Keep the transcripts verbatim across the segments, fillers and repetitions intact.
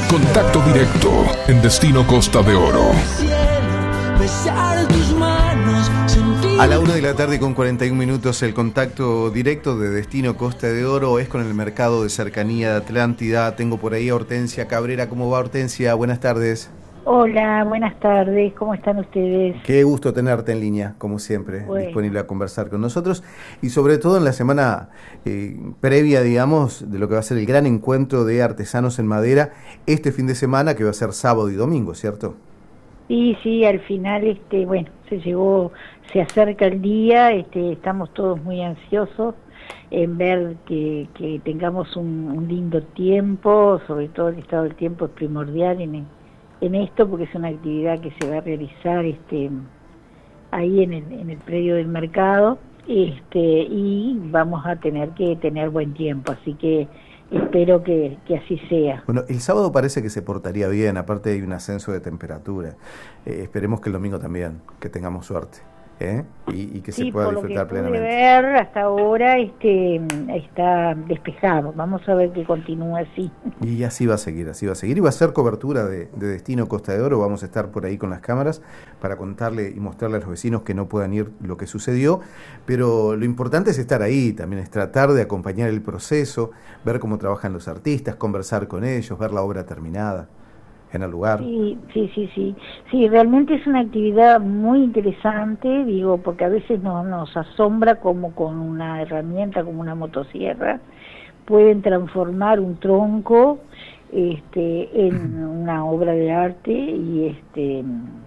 Contacto directo en Destino Costa de Oro. A la una de la tarde con cuarenta y un minutos, el contacto directo de Destino Costa de Oro es con el mercado de cercanía de Atlántida. Tengo por ahí a Hortensia Cabrera. ¿Cómo va, Hortensia? Buenas tardes. Hola, buenas tardes. ¿Cómo están ustedes? Qué gusto tenerte en línea, como siempre, bueno. disponible a conversar con nosotros. Y sobre todo en la semana eh, previa, digamos, de lo que va a ser el gran encuentro de artesanos en madera este fin de semana, que va a ser sábado y domingo, ¿cierto? Sí, sí, al final, este, bueno, se llegó, se acerca el día, este, estamos todos muy ansiosos en ver que, que tengamos un, un lindo tiempo, sobre todo el estado del tiempo es primordial en, en esto, porque es una actividad que se va a realizar este, ahí en el, en el predio del mercado, este, y vamos a tener que tener buen tiempo, así que espero que, que así sea. Bueno, el sábado parece que se portaría bien, aparte hay un ascenso de temperatura. Eh, esperemos que el domingo también, que tengamos suerte, ¿eh? y, y que sí, se pueda por disfrutar lo que pude plenamente. ver hasta ahora este, está despejado, vamos a ver que continúa así. Y así va a seguir, así va a seguir, y va a ser cobertura de, de Destino Costa de Oro. Vamos a estar por ahí con las cámaras para contarle y mostrarle a los vecinos que no puedan ir lo que sucedió, pero lo importante es estar ahí, también es tratar de acompañar el proceso, ver cómo trabajan los artistas, conversar con ellos, ver la obra terminada en el lugar. Sí, sí, sí, sí, sí, realmente es una actividad muy interesante, digo, porque a veces nos, nos asombra como con una herramienta, como una motosierra, pueden transformar un tronco este, en una obra de arte y este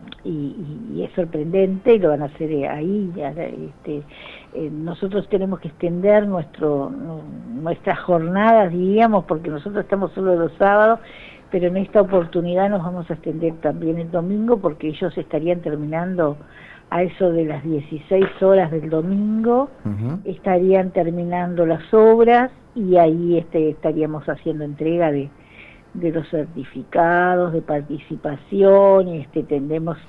y, y es sorprendente y lo van a hacer ahí. Ya, este, eh, nosotros tenemos que extender nuestro nuestras jornadas, diríamos, porque nosotros estamos solo los sábados, pero en esta oportunidad nos vamos a extender también el domingo, porque ellos estarían terminando a eso de las dieciséis horas del domingo, uh-huh. estarían terminando las obras y ahí este, estaríamos haciendo entrega de, de los certificados de participación y este, tendremos